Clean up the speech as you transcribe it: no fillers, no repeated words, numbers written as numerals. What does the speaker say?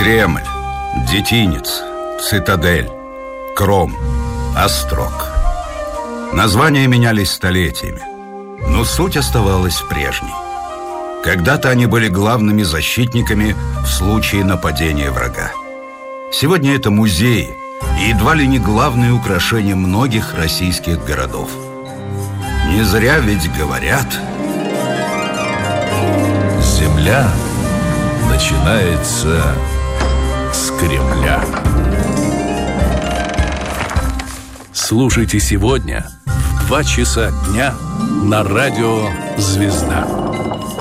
Кремль, Детинец, Цитадель, Кром, Острог. Названия менялись столетиями, но суть оставалась прежней. Когда-то они были главными защитниками в случае нападения врага. Сегодня это музеи и едва ли не главное украшение многих российских городов. Не зря ведь говорят: земля начинается с Кремля. Слушайте сегодня в 2 часа дня на радио «Звезда».